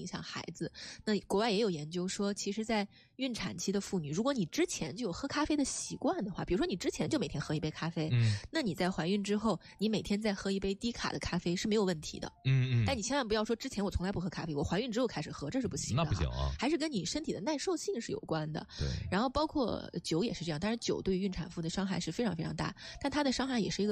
影响孩子。那国外也有研究说，其实在孕产期的妇女，如果你之前就有喝咖啡的习惯的话，比如说你之前就每天喝一杯咖啡，那你在怀孕之后，你每天再喝一杯低卡的咖啡是没有问题的。但你千万不要说之前我从来不喝咖啡，我怀孕之后开始喝，这是不行的。 那不行啊， 还是跟你身体的耐受性是有关的。 对， 然后包括酒也是这样，但是酒对于孕产妇的伤害是非常非常大，但它的伤害也是一个